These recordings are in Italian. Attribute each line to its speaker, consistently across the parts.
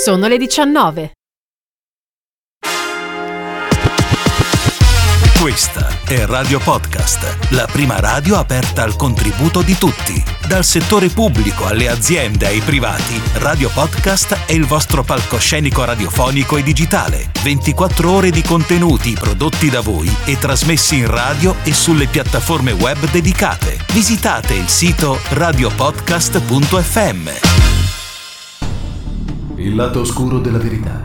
Speaker 1: Sono le 19.
Speaker 2: Questa è Radio Podcast, la prima radio aperta al contributo di tutti. Dal settore pubblico alle aziende ai privati, Radio Podcast è il vostro palcoscenico radiofonico e digitale. 24 ore di contenuti prodotti da voi e trasmessi in radio e sulle piattaforme web dedicate. Visitate il sito radiopodcast.fm. Il lato oscuro della verità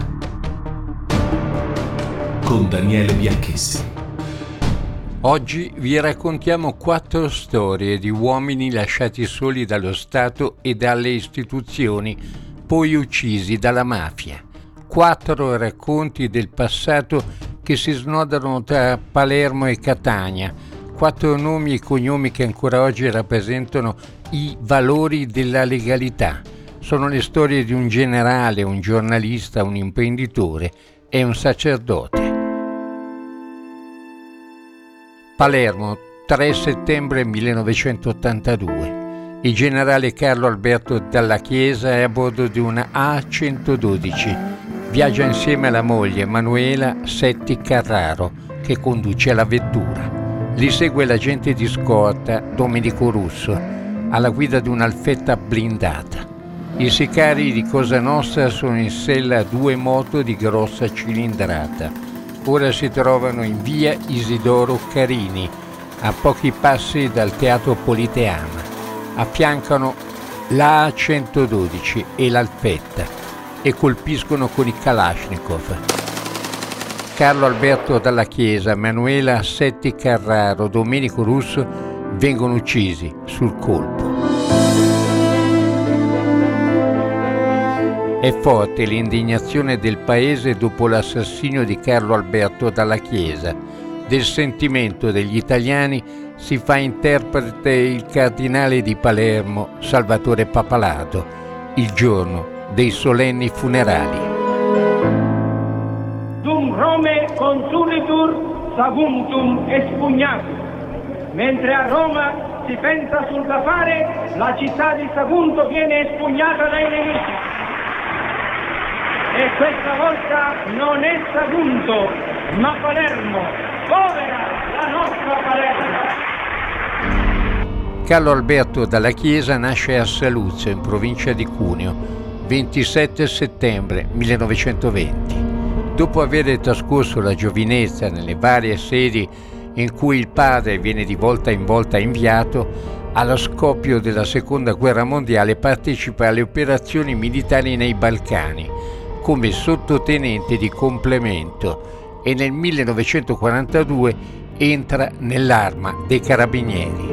Speaker 2: con Daniele Bianchessi.
Speaker 3: Oggi vi raccontiamo 4 storie di uomini lasciati soli dallo Stato e dalle istituzioni, poi uccisi dalla mafia. 4 racconti del passato che si snodano tra Palermo e Catania. 4 nomi e cognomi che ancora oggi rappresentano i valori della legalità. Sono le storie di un generale, un giornalista, un imprenditore e un sacerdote. Palermo, 3 settembre 1982. Il generale Carlo Alberto Dalla Chiesa è a bordo di una A112. Viaggia insieme alla moglie Manuela Setti Carraro, che conduce la vettura. Li segue l'agente di scorta Domenico Russo, alla guida di un'Alfetta blindata. I sicari di Cosa Nostra sono in sella a 2 moto di grossa cilindrata. Ora si trovano in via Isidoro Carini, a pochi passi dal Teatro Politeama. Affiancano la A112 e l'Alfetta e colpiscono con i Kalashnikov. Carlo Alberto Dalla Chiesa, Manuela Setti Carraro, Domenico Russo vengono uccisi sul colpo. È forte l'indignazione del paese dopo l'assassinio di Carlo Alberto Dalla Chiesa. Del sentimento degli italiani si fa interprete il cardinale di Palermo, Salvatore Pappalardo, il giorno dei solenni funerali.
Speaker 4: Dum Rome consulitur saguntum espugnatum. Mentre a Roma si pensa sul da fare, la città di Sagunto viene espugnata dai nemici. E questa volta non è Sagunto, ma Palermo. Povera la nostra Palermo!
Speaker 3: Carlo Alberto Dalla Chiesa nasce a Saluzzo, in provincia di Cuneo, 27 settembre 1920. Dopo aver trascorso la giovinezza nelle varie sedi in cui il padre viene di volta in volta inviato, allo scoppio della Seconda Guerra Mondiale partecipa alle operazioni militari nei Balcani, come sottotenente di complemento, e nel 1942 entra nell'Arma dei Carabinieri.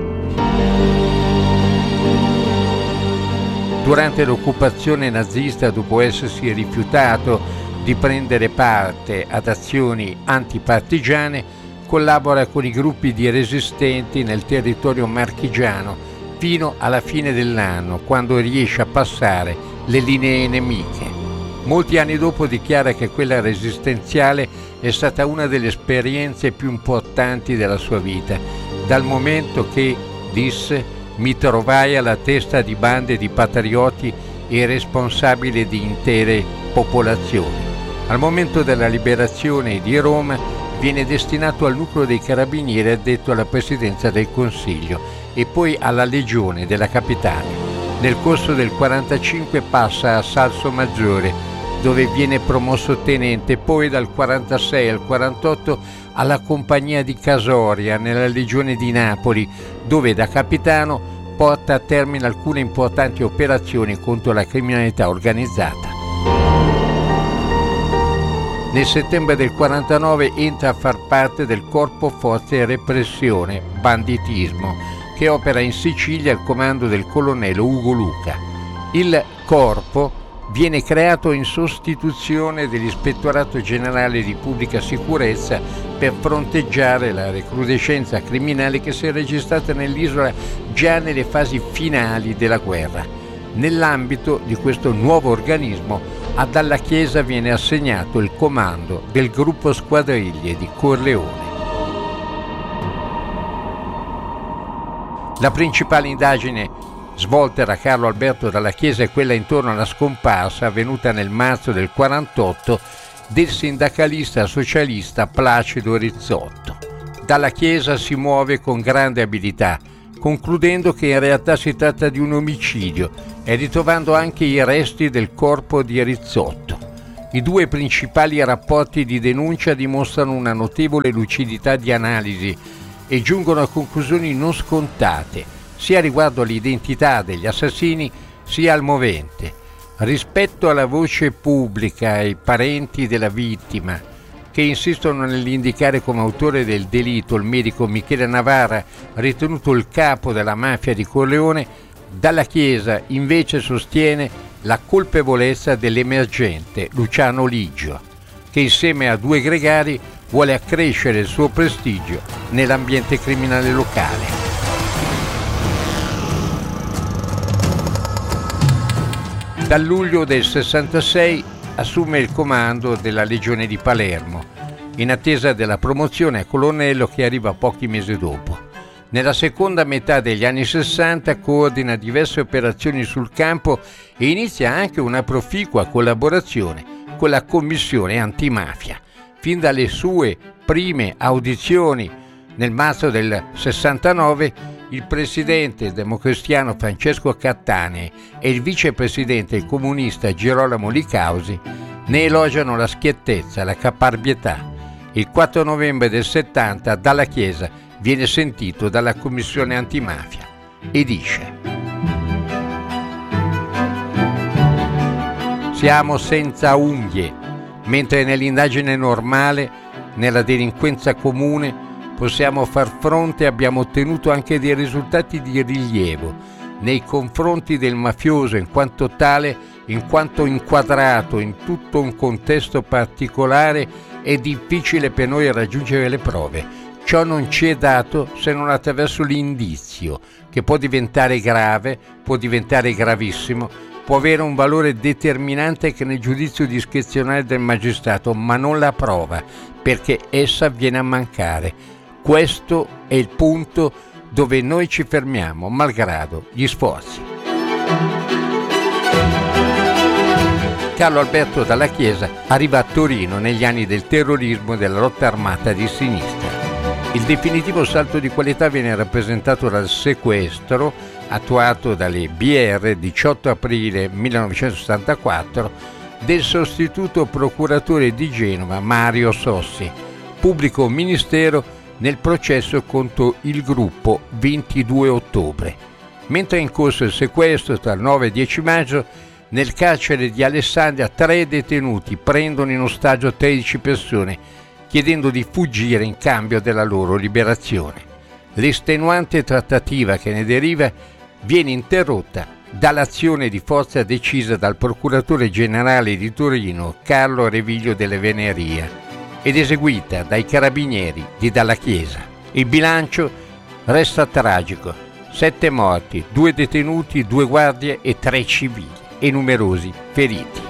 Speaker 3: Durante l'occupazione nazista, dopo essersi rifiutato di prendere parte ad azioni antipartigiane, collabora con i gruppi di resistenti nel territorio marchigiano fino alla fine dell'anno, quando riesce a passare le linee nemiche. Molti anni dopo dichiara che quella resistenziale è stata una delle esperienze più importanti della sua vita, dal momento che, disse, mi trovai alla testa di bande di patrioti e responsabile di intere popolazioni. Al momento della liberazione di Roma viene destinato al nucleo dei Carabinieri addetto alla Presidenza del Consiglio e poi alla Legione della Capitale. Nel corso del 45 passa a Salso Maggiore, dove viene promosso tenente, poi dal 46 al 48 alla Compagnia di Casoria nella Legione di Napoli, dove da capitano porta a termine alcune importanti operazioni contro la criminalità organizzata. Nel settembre del 49 entra a far parte del Corpo Forze e Repressione, banditismo, che opera in Sicilia al comando del colonnello Ugo Luca. Il corpo viene creato in sostituzione dell'Ispettorato Generale di Pubblica Sicurezza per fronteggiare la recrudescenza criminale che si è registrata nell'isola già nelle fasi finali della guerra. Nell'ambito di questo nuovo organismo, a Dalla Chiesa viene assegnato il comando del gruppo squadriglie di Corleone. La principale indagine svolta da Carlo Alberto Dalla Chiesa è quella intorno alla scomparsa avvenuta nel marzo del 48 del sindacalista socialista Placido Rizzotto. Dalla Chiesa si muove con grande abilità, concludendo che in realtà si tratta di un omicidio e ritrovando anche i resti del corpo di Rizzotto. I due principali rapporti di denuncia dimostrano una notevole lucidità di analisi e giungono a conclusioni non scontate, sia riguardo all'identità degli assassini sia al movente. Rispetto alla voce pubblica e ai parenti della vittima, che insistono nell'indicare come autore del delitto il medico Michele Navarra, ritenuto il capo della mafia di Corleone, Dalla Chiesa invece sostiene la colpevolezza dell'emergente Luciano Liggio, che insieme a due gregari vuole accrescere il suo prestigio nell'ambiente criminale locale. Dal luglio del 66 assume il comando della Legione di Palermo, in attesa della promozione a colonnello che arriva pochi mesi dopo. Nella seconda metà degli anni 60 coordina diverse operazioni sul campo e inizia anche una proficua collaborazione con la Commissione Antimafia. Fin dalle sue prime audizioni nel marzo del 69, il presidente democristiano Francesco Cattanei e il vicepresidente comunista Girolamo Licausi ne elogiano la schiettezza, la caparbietà. Il 4 novembre del 70 Dalla Chiesa viene sentito dalla Commissione Antimafia e dice: siamo senza unghie, mentre nell'indagine normale, nella delinquenza comune, possiamo far fronte e abbiamo ottenuto anche dei risultati di rilievo nei confronti del mafioso in quanto tale, in quanto inquadrato in tutto un contesto particolare. È difficile per noi raggiungere le prove. Ciò non ci è dato se non attraverso l'indizio, che può diventare grave, può diventare gravissimo, può avere un valore determinante anche nel giudizio discrezionale del magistrato, ma non la prova, perché essa viene a mancare. Questo è il punto dove noi ci fermiamo, malgrado gli sforzi. Carlo Alberto Dalla Chiesa arriva a Torino negli anni del terrorismo e della lotta armata di sinistra. Il definitivo salto di qualità viene rappresentato dal sequestro attuato dalle BR 18 aprile 1974 del sostituto procuratore di Genova Mario Sossi, pubblico ministero nel processo contro il gruppo 22 ottobre. Mentre è in corso il sequestro tra il 9 e il 10 maggio, nel carcere di Alessandria 3 detenuti prendono in ostaggio 13 persone, chiedendo di fuggire in cambio della loro liberazione. L'estenuante trattativa che ne deriva viene interrotta dall'azione di forza decisa dal procuratore generale di Torino Carlo Reviglio delle Veneria ed eseguita dai carabinieri di Dalla Chiesa. Il bilancio resta tragico: 7 morti, 2 detenuti, 2 guardie e 3 civili e numerosi feriti.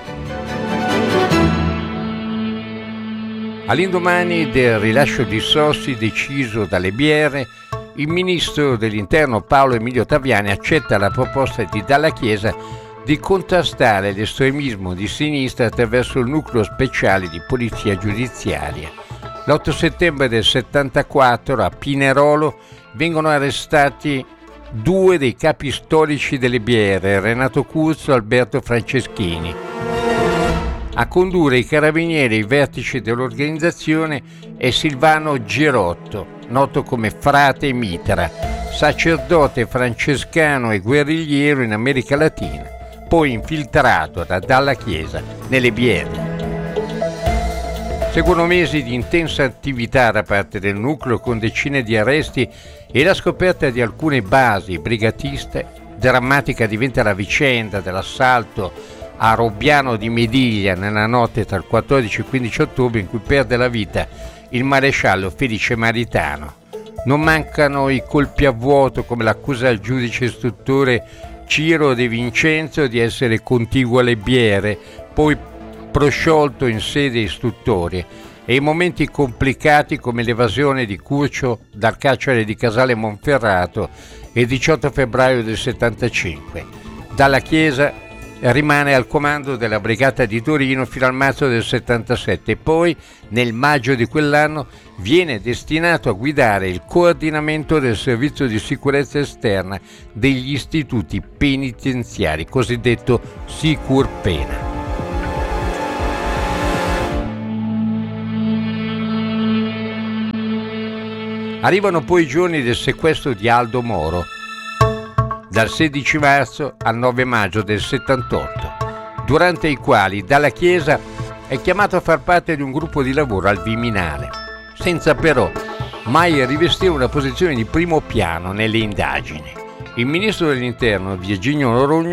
Speaker 3: All'indomani del rilascio di Sossi deciso dalle BR, il ministro dell'Interno Paolo Emilio Taviani accetta la proposta di Dalla Chiesa di contrastare l'estremismo di sinistra attraverso il nucleo speciale di polizia giudiziaria. L'8 settembre del 74 a Pinerolo vengono arrestati 2 dei capi storici delle BR, Renato Curzo e Alberto Franceschini. A condurre i carabinieri ai vertici dell'organizzazione è Silvano Girotto, noto come Frate Mitra, sacerdote francescano e guerrigliero in America Latina, poi infiltrato da Dalla Chiesa nelle BR. Seguono mesi di intensa attività da parte del nucleo con decine di arresti e la scoperta di alcune basi brigatiste. Drammatica diventa la vicenda dell'assalto a Robbiano di Mediglia nella notte tra il 14 e il 15 ottobre in cui perde la vita il maresciallo Felice Maritano. Non mancano i colpi a vuoto come l'accusa al giudice istruttore Ciro De Vincenzo di essere contiguo alle BR, poi prosciolto in sede istruttoria, e i momenti complicati come l'evasione di Curcio dal carcere di Casale Monferrato il 18 febbraio del 75. Dalla Chiesa rimane al comando della Brigata di Torino fino al marzo del 77 e poi, nel maggio di quell'anno, viene destinato a guidare il coordinamento del servizio di sicurezza esterna degli istituti penitenziari, cosiddetto Sicurpena. Arrivano poi i giorni del sequestro di Aldo Moro, dal 16 marzo al 9 maggio del 78, durante i quali Dalla Chiesa è chiamato a far parte di un gruppo di lavoro al Viminale, senza però mai rivestire una posizione di primo piano nelle indagini. Il ministro dell'Interno, Virginio Noronha,